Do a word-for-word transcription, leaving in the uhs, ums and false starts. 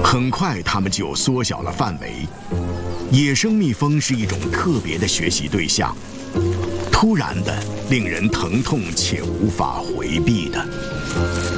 很快，它们就缩小了范围。野生蜜蜂是一种特别的学习对象，突然的、令人疼痛且无法回避的。